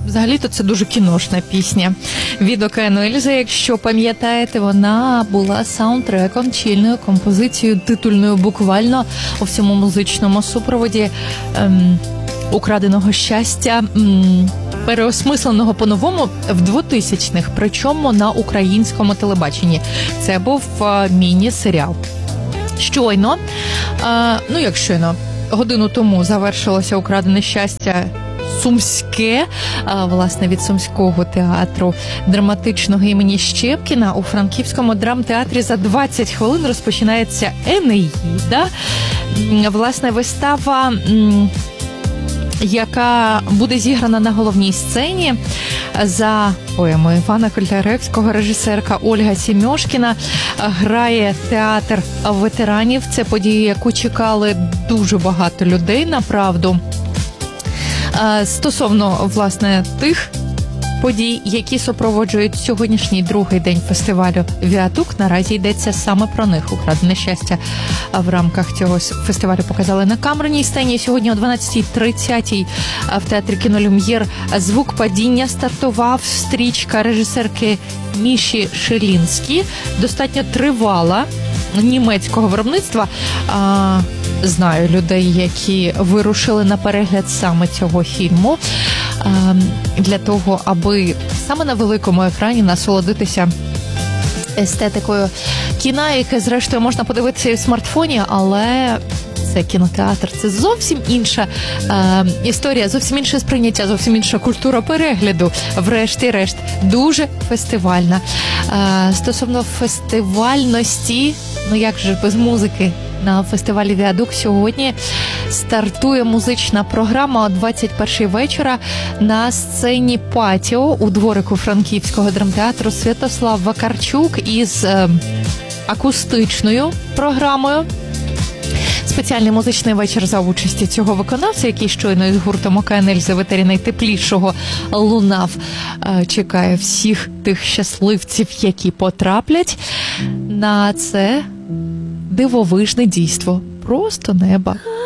взагалі-то це дуже кіношна пісня. Від Океану Ельзи, якщо пам'ятаєте, вона була саундтреком, чільною композицією, титульною буквально у всьому музичному супроводі «Украденого щастя», переосмисленого по-новому в 2000-х, причому на українському телебаченні. Це був міні-серіал. Щойно, годину тому завершилося «Украдене щастя» сумське, власне, від Сумського театру драматичного імені Щепкіна. У Франківському драмтеатрі за 20 хвилин розпочинається «Енеїда». Власне, вистава, яка буде зіграна на головній сцені за поемою Івана Котляревського. Режисерка Ольга Сімьошкіна грає театр ветеранів. Це подія, яку чекали дуже багато людей, направду. Стосовно, власне, тих подій, які супроводжують сьогоднішній другий день фестивалю «Віадук», наразі йдеться саме про них. «Украдене щастя» в рамках цього фестивалю показали на камерній сцені. Сьогодні о 12:30 в театрі «Кіно Люм'єр» «Звук падіння» стартував. Стрічка режисерки Міші Шилінські, достатньо тривала, німецького виробництва. Знаю людей, які вирушили на перегляд саме цього фільму для того, аби саме на великому екрані насолодитися естетикою кіна, яке, зрештою, можна подивитися і в смартфоні, але це кінотеатр, це зовсім інша історія, зовсім інше сприйняття, зовсім інша культура перегляду. Врешті-решт, дуже фестивальна. Стосовно фестивальності, як же без музики? На фестивалі «Віадук» сьогодні стартує музична програма о 21:00 вечора на сцені «Патіо» у дворику Франківського драмтеатру Святослав Вакарчук із акустичною програмою. Спеціальний музичний вечір за участі цього виконавця, який щойно із гуртом «Океан Ельзи» в етері найтеплішого лунав, чекає всіх тих щасливців, які потраплять на це дивовижне дійство. Просто неба.